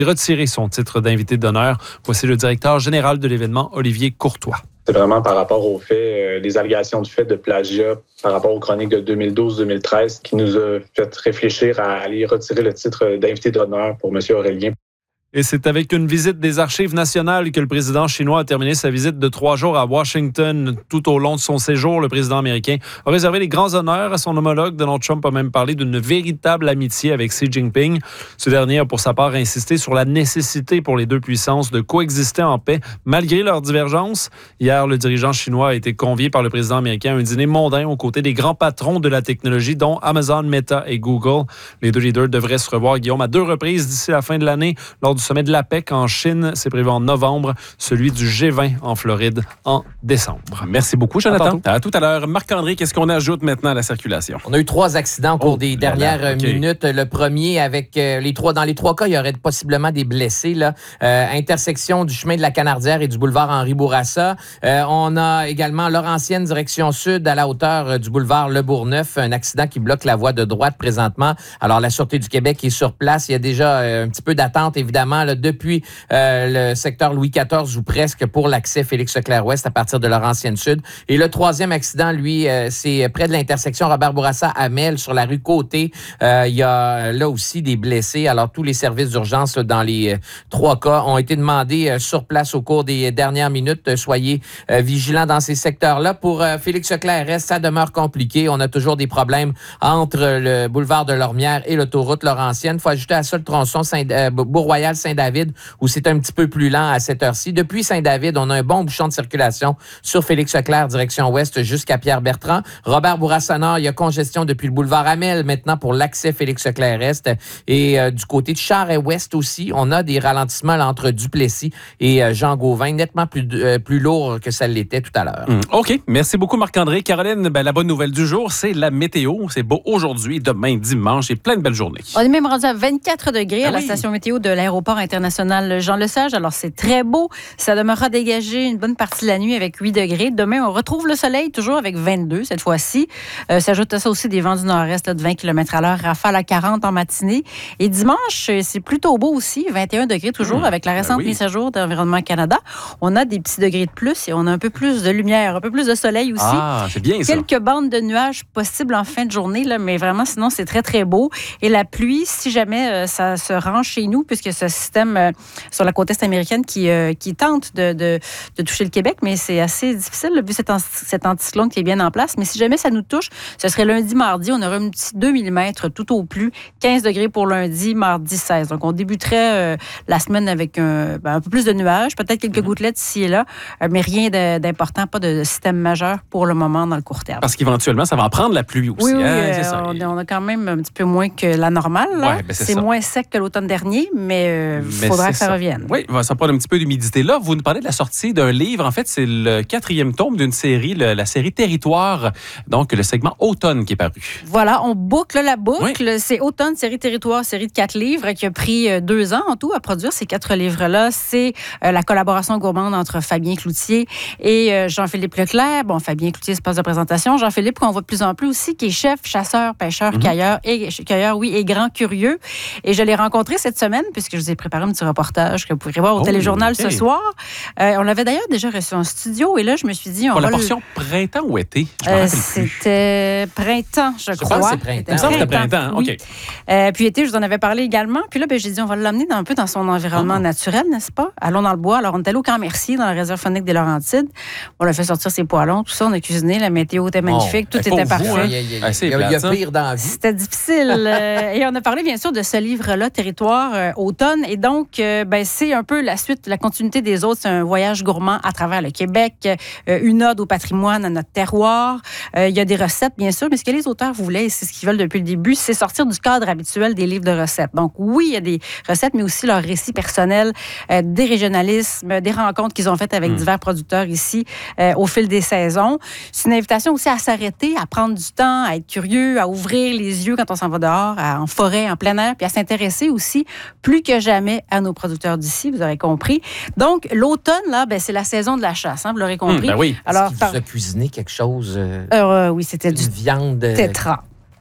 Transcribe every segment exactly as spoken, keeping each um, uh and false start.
retirer son titre d'invité d'honneur. Voici le directeur général de l'événement, Olivier Courtois. C'est vraiment par rapport aux faits, euh, les allégations du fait de plagiat par rapport aux chroniques de deux mille douze deux mille treize qui nous a fait réfléchir à aller retirer le titre d'invité d'honneur pour M. Aurélien. Et c'est avec une visite des Archives nationales que le président chinois a terminé sa visite de trois jours à Washington. Tout au long de son séjour, le président américain a réservé les grands honneurs à son homologue. Donald Trump a même parlé d'une véritable amitié avec Xi Jinping. Ce dernier a pour sa part insisté sur la nécessité pour les deux puissances de coexister en paix malgré leurs divergences. Hier, le dirigeant chinois a été convié par le président américain à un dîner mondain aux côtés des grands patrons de la technologie, dont Amazon, Meta et Google. Les deux leaders devraient se revoir, Guillaume, à deux reprises d'ici la fin de l'année lors du sommet de l'APEC en Chine. C'est prévu en novembre, celui du G vingt en Floride en décembre. Merci beaucoup, Jonathan. À, à tout à l'heure. Marc-André, qu'est-ce qu'on ajoute maintenant à la circulation? On a eu trois accidents au cours oh, des dernières là, okay. minutes. Le premier, avec euh, les trois, dans les trois cas, il y aurait possiblement des blessés. Là. Euh, intersection du chemin de la Canardière et du boulevard Henri Bourassa. Euh, on a également Laurentienne, direction sud, à la hauteur euh, du boulevard Le Bourgneuf. Un accident qui bloque la voie de droite présentement. Alors, la Sûreté du Québec est sur place. Il y a déjà euh, un petit peu d'attente, évidemment, là, depuis euh, le secteur Louis quatorze ou presque pour l'accès Félix-Leclerc-Ouest à partir de Laurentienne-Sud. Et le troisième accident, lui, euh, c'est près de l'intersection Robert-Bourassa-Amel sur la rue Côté. Euh, il y a là aussi des blessés. Alors, tous les services d'urgence là, dans les euh, trois cas ont été demandés euh, sur place au cours des dernières minutes. Euh, soyez euh, vigilants dans ces secteurs-là. Pour euh, Félix-Leclerc-Est, ça demeure compliqué. On a toujours des problèmes entre le boulevard de Lormière et l'autoroute Laurentienne. Il faut ajouter à ça le tronçon Saint- euh, Beau-Royal-Saint-David où c'est un petit peu plus lent à cette heure-ci. Depuis Saint-David, on a un bon bouchon de circulation sur Félix-Leclerc, direction ouest, jusqu'à Pierre-Bertrand. Robert-Bourassa-Nord, il y a congestion depuis le boulevard Amel, maintenant pour l'accès Félix-Leclerc-Est. Et euh, du côté de Charest-Ouest aussi, on a des ralentissements là, entre Duplessis et euh, Jean-Gauvin, nettement plus, euh, plus lourd que ça l'était tout à l'heure. Mmh, OK. Merci beaucoup, Marc-André. Caroline, ben, la bonne nouvelle du jour, c'est la météo. C'est beau aujourd'hui, demain, dimanche et plein de belles journées. On est même rendu à vingt-quatre degrés ah à la oui. station météo de l'aéroport international Jean-Lesage. Alors, c'est très beau. Ça demeurera dégagé une bonne partie de la nuit avec huit degrés. Demain, on retrouve le soleil, toujours avec vingt-deux cette fois-ci. Euh, s'ajoute à ça aussi des vents du nord-est là, de vingt kilomètres à l'heure, rafale à quarante en matinée. Et dimanche, c'est plutôt beau aussi, vingt et un degrés toujours, mmh, avec la récente ben oui. mise à jour d'Environnement Canada. On a des petits degrés de plus et on a un peu plus de lumière, un peu plus de soleil aussi. Ah, c'est bien ça. Quelques bandes de nuages possibles en fin de journée, là, mais vraiment, sinon, c'est très, très beau. Et la pluie, si jamais euh, ça se rend chez nous, puisque ce système euh, sur la côte est américaine qui, euh, qui tente de, de, de toucher le Québec, mais c'est assez difficile là, vu cet, anti- cet anticyclone qui est bien en place. Mais si jamais ça nous touche, ce serait lundi, mardi, on aurait un petit deux millimètres tout au plus, quinze degrés pour lundi, mardi seize. Donc, on débuterait euh, la semaine avec un, ben, un peu plus de nuages, peut-être quelques mm-hmm. gouttelettes ici et là, euh, mais rien de, d'important, pas de système majeur pour le moment dans le court terme. Parce qu'éventuellement, ça va en prendre la pluie aussi. Oui, oui, hein, euh, c'est ça. On, on a quand même un petit peu moins que la normale. Là. Ouais, ben c'est c'est ça. moins sec que l'automne dernier, mais il faudra que ça, ça revienne. Oui, ça prend un petit peu d'humidité. Là, vous nous parlez de la sortie d'un livre. En fait, c'est le quatrième tome d'une série, le, la série Territoire, donc le segment Automne qui est paru. Voilà, on boucle la boucle. Oui. C'est Automne, série Territoire, série de quatre livres qui a pris deux ans en tout à produire ces quatre livres-là. C'est euh, la collaboration gourmande entre Fabien Cloutier et euh, Jean-Philippe Leclerc. Bon, Fabien Cloutier, espace de présentation. Jean-Philippe, qu'on voit de plus en plus aussi, qui est chef, chasseur, pêcheur, mm-hmm. cueilleur, et, cueilleur, oui, et grand curieux. Et je l'ai rencontré cette semaine, puisque je vous ai préparé un petit reportage que vous pourrez voir au oh, téléjournal okay. ce soir. Euh, on l'avait d'ailleurs déjà reçu en studio, et là, je me suis dit... On Pour va la portion le... printemps ou été? Je me euh, rappelle C'était plus. printemps, je, je crois. Pense que c'est printemps. Ça me semble que c'était printemps, oui. OK. Euh, puis été, je vous en avais parlé également. Puis là, ben, j'ai dit, on va l'amener dans, un peu dans son environnement oh. naturel, n'est-ce pas? Allons dans le bois. Alors, on est allé au Camp Mercier, dans la réserve faunique des Laurentides. On a fait sortir ses poêlons, tout ça. On a cuisiné. La météo était magnifique. Oh. Tout était parfait. Vous, hein? Il y a, il y a, il y a, il y a pire dans la vie. C'était difficile. euh, et on a parlé, bien sûr, de ce livre-là, Territoire, euh, Automne. Et donc, euh, ben, c'est un peu la suite, la continuité des autres. C'est un voyage gourmand à travers le Québec, euh, une ode au patrimoine, à notre terroir. Euh, il y a des recettes, bien sûr, mais ce que les auteurs voulaient, et c'est ce qu'ils veulent depuis le début, c'est sortir du cadre habituel des livres de recettes. Donc, oui, il y a des recettes, mais aussi leurs récits personnels, euh, des régionalismes, des rencontres qu'ils ont faites avec mmh. divers producteurs ici euh, au fil des saisons. C'est une invitation aussi à s'arrêter, à prendre du temps, à être curieux, à ouvrir les yeux quand on s'en va dehors, à, en forêt, en plein air, puis à s'intéresser aussi plus que jamais à nos producteurs d'ici, vous aurez compris. Donc, l'automne, là, ben, c'est la saison de la chasse, hein, vous l'aurez compris. Mmh, ben oui. Alors, Est-ce qu'il par... vous a cuisiné quelque chose? Euh, euh, oui, c'était une du viande tétra.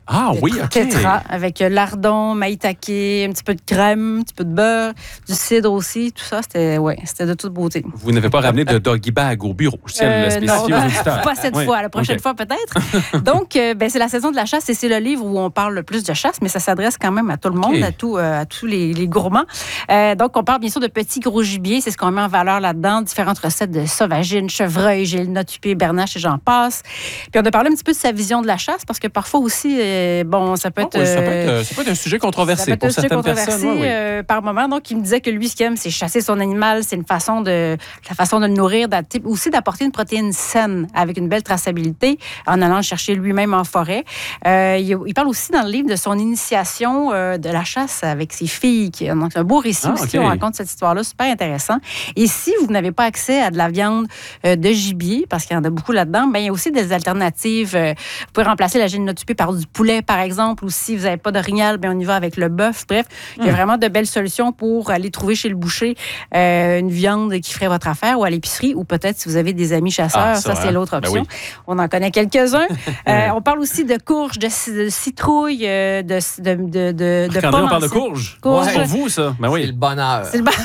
Ah oui, OK. Tétra, avec lardon, maïtake, un petit peu de crème, un petit peu de beurre, du cidre aussi. Tout ça, c'était ouais, c'était de toute beauté. Vous n'avez pas ramené de doggy bag au bureau, je tiens à le spécifier aux auditeurs. Pas cette Oui. fois, la prochaine OK. fois peut-être. Donc, euh, ben, c'est la saison de la chasse et c'est le livre où on parle le plus de chasse, mais ça s'adresse quand même à tout le monde, OK. à, tout, euh, à tous les, les gourmands. Euh, donc, on parle bien sûr de petits gros gibiers, c'est ce qu'on met en valeur là-dedans, différentes recettes de sauvagine, chevreuil, gélina, tupé, bernache et j'en passe. Puis on a parlé un petit peu de sa vision de la chasse parce que parfois aussi, euh, bon, ça peut Oh, être... oui, ça, peut euh, être ça peut être un sujet controversé ça peut être pour un sujet certaines controversé, personnes. Oui, oui. euh, par moment. Donc, il me disait que lui, ce qu'il aime, c'est chasser son animal. C'est une façon de, la façon de le nourrir, d'adapter- aussi d'apporter une protéine saine avec une belle traçabilité en allant le chercher lui-même en forêt. Euh, il, il parle aussi dans le livre de son initiation euh, de la chasse avec ses filles. Qui, donc, c'est un beau récit Ah, aussi. OK. On raconte cette histoire-là, super intéressant. Et si vous n'avez pas accès à de la viande euh, de gibier, parce qu'il y en a beaucoup là-dedans, ben, il y a aussi des alternatives. Euh, vous pouvez remplacer la gélinotupée par du poulet, par exemple, ou si vous n'avez pas d'orignal, ben, on y va avec le bœuf. Bref, il y a vraiment de belles solutions pour aller trouver chez le boucher euh, une viande qui ferait votre affaire ou à l'épicerie, ou peut-être si vous avez des amis chasseurs, Ah, ça, ça, c'est hein? l'autre Ben option. oui. On en connaît quelques-uns. Euh, on parle aussi de courges, de, ci- de citrouilles, euh, de, de, de, de, de Marc-André, pommes on parle de anciennes. courge. Courge. C'est pour vous, ça. Ben C'est oui. le bonheur. C'est le bon-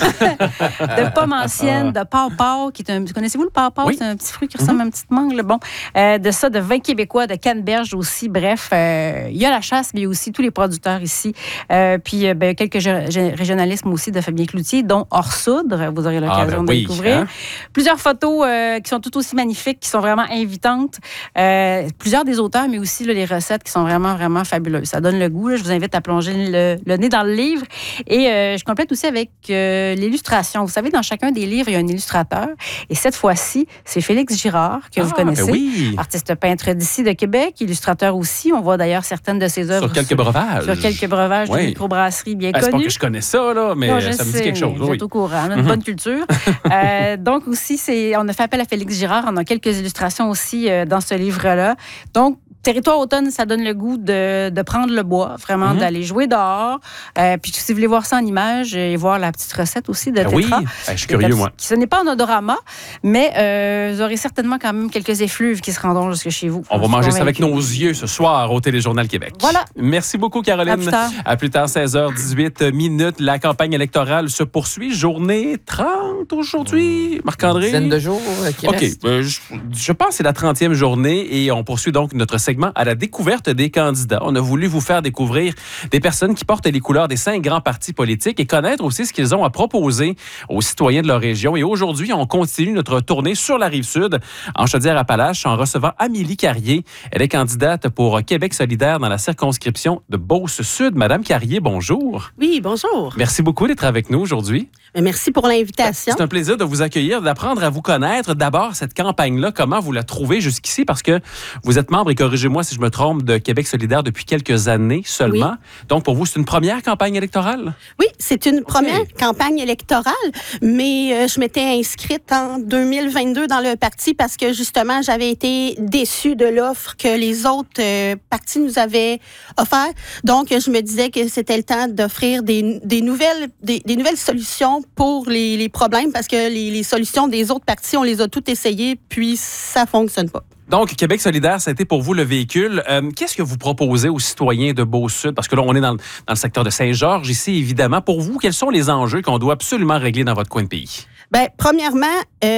de pommes anciennes, de pawpaw, qui est un... Connaissez-vous le pawpaw? Oui. C'est un petit fruit qui ressemble à une petite mangue. Là. Bon, euh, de ça, de vin québécois, de canneberge aussi. Bref, euh, il y a la chasse, mais il y a aussi tous les producteurs ici. Euh, puis, euh, ben, quelques gé- gé- régionalismes aussi de Fabien Cloutier, dont Hors Soudre. Vous aurez l'occasion Ah, ben de oui, découvrir. hein? Plusieurs photos euh, qui sont tout aussi magnifiques, qui sont vraiment invitantes. Euh, plusieurs des auteurs, mais aussi là, les recettes qui sont vraiment, vraiment fabuleuses. Ça donne le goût. Là. Je vous invite à plonger le, le nez dans le livre. Et euh, je complète aussi avec euh, l'illustration. Vous savez, dans chacun des livres, il y a un illustrateur. Et cette fois-ci, c'est Félix Girard, que vous Ah, connaissez. ben oui. Artiste peintre d'ici, de Québec, illustrateur aussi. On voit d'ailleurs certaines de ses œuvres Sur quelques breuvages. sur quelques breuvages Oui. de microbrasserie bien Ah, c'est pas connues. que je connais ça, là, mais Non, je ça me dit sais, quelque chose. mais Vous Oui. êtes au courant, on a une bonne culture. Euh, donc aussi, c'est, on a fait appel à Félix Girard. On a quelques illustrations aussi euh, dans ce livre-là. Donc, Territoire automne, ça donne le goût de, de prendre le bois, vraiment Mhm. d'aller jouer dehors. Euh, puis si vous voulez voir ça en image et voir la petite recette aussi de Ah oui, Tétra. Ah, je suis curieux, moi. Ce n'est pas en odorama, mais euh, vous aurez certainement quand même quelques effluves qui se rendront jusque chez vous. On va Je suis manger ça avec convaincue. nos yeux ce soir au Téléjournal Québec. Voilà. Merci beaucoup, Caroline. À plus tard. À plus tard, seize heures dix-huit minutes. La campagne électorale se poursuit. Journée trente aujourd'hui, Marc-André. Une dizaine de jours euh, qui OK. restent. Euh, je, je pense que c'est la trentième journée et on poursuit donc notre segment à la découverte des candidats. On a voulu vous faire découvrir des personnes qui portent les couleurs des cinq grands partis politiques et connaître aussi ce qu'ils ont à proposer aux citoyens de leur région. Et aujourd'hui, on continue notre tournée sur la Rive-Sud, en Chaudière-Appalaches, en recevant Amélie Carrier. Elle est candidate pour Québec solidaire dans la circonscription de Beauce-Sud. Madame Carrier, bonjour. Oui, bonjour. Merci beaucoup d'être avec nous aujourd'hui. Merci pour l'invitation. C'est un plaisir de vous accueillir, d'apprendre à vous connaître. D'abord, cette campagne-là, comment vous la trouvez jusqu'ici? Parce que vous êtes membre, et corrigez-moi si je me trompe, de Québec solidaire depuis quelques années seulement. Donc, pour vous, c'est une première campagne électorale? Oui, c'est une première campagne électorale, mais euh, je m'étais inscrite en deux mille vingt-deux dans le parti parce que, justement, j'avais été déçue de l'offre que les autres euh, partis nous avaient offert. Donc, je me disais que c'était le temps d'offrir des, des, nouvelles, des, des nouvelles solutions pour les, les problèmes parce que les, les solutions des autres partis, on les a toutes essayées, puis ça fonctionne pas. Donc, Québec solidaire, ça a été pour vous le véhicule. Euh, qu'est-ce que vous proposez aux citoyens de Beauce-Sud? Parce que là, on est dans, le- dans le secteur de Saint-Georges, ici, évidemment. Pour vous, quels sont les enjeux qu'on doit absolument régler dans votre coin de pays? Bien, premièrement,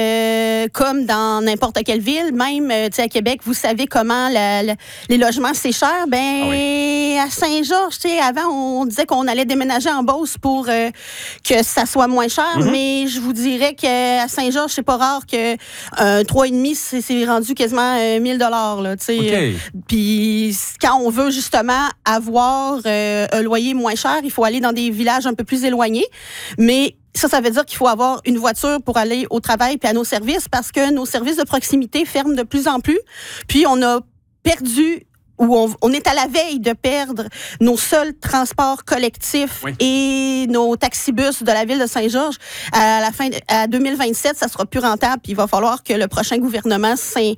euh, comme dans n'importe quelle ville, même euh, tu sais, à Québec, vous savez comment la- la- les logements, c'est cher. Ben, Ah oui. à Saint-Georges, tu sais, avant, on disait qu'on allait déménager en Beauce pour euh, que ça soit moins cher. Mm-hmm. Mais je vous dirais qu'à Saint-Georges, c'est pas rare que un trois virgule cinq, c'est, c'est rendu quasiment euh, mille dollars, là, tu sais. OK. Puis quand on veut justement avoir euh, un loyer moins cher, il faut aller dans des villages un peu plus éloignés. Mais ça, ça veut dire qu'il faut avoir une voiture pour aller au travail puis à nos services parce que nos services de proximité ferment de plus en plus. Puis on a perdu ou on, on est à la veille de perdre nos seuls transports collectifs Oui. et nos taxibus de la ville de Saint-Georges. À la fin, de, à deux mille vingt-sept, ça sera plus rentable puis il va falloir que le prochain gouvernement s'in-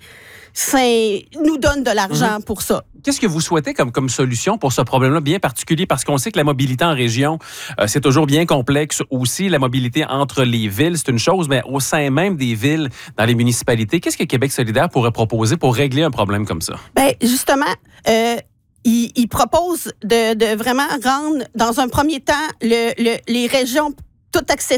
s'in- nous donne de l'argent Mm-hmm. pour ça. Qu'est-ce que vous souhaitez comme, comme solution pour ce problème-là bien particulier? Parce qu'on sait que la mobilité en région, euh, c'est toujours bien complexe aussi. La mobilité entre les villes, c'est une chose, mais au sein même des villes, dans les municipalités, qu'est-ce que Québec solidaire pourrait proposer pour régler un problème comme ça? Ben justement, euh, il, il propose de, de vraiment rendre, dans un premier temps, le, le, les régions tout accessibles